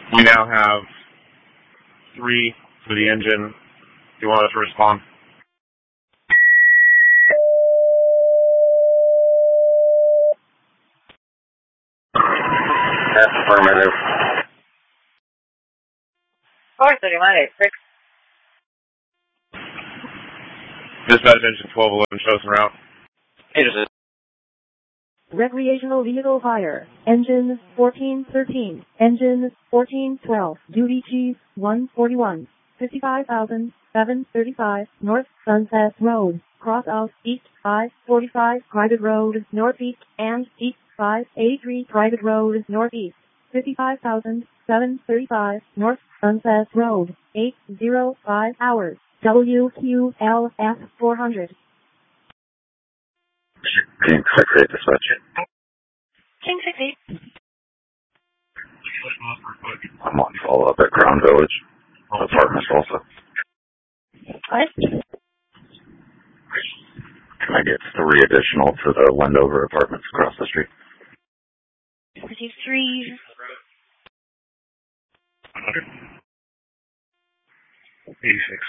We now have 3 for the engine. Do you want us to respond? That's affirmative. 430 Monday, 6. Dispatch engine 1211 chosen route. Agency. Recreational vehicle fire. Engine 1413. Engine 1412. Duty chief 141. 55,735 North Sunset Road. Cross out East 545 Private Road Northeast and East 583 Private Road Northeast. 55,735 North Sunset Road. 805 hours. WQLF 400. King 68 dispatch. King 68. I'm on follow-up at Crown Village. Apartments also. What? Can I get 3 additional to the Wendover apartments across the street? Receive 3. 86.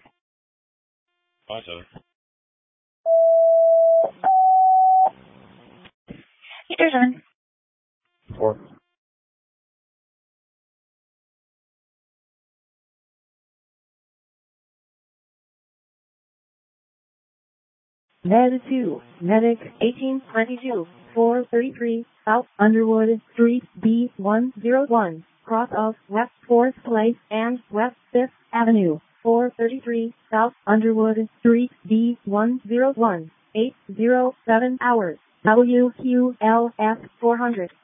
57. There's one. 4. Med 2, Medic 1822, 433, South Underwood Street, B101, cross of West 4th Place and West 5th Avenue, 433, South Underwood Street, B101, 807 hours, WQLF 400.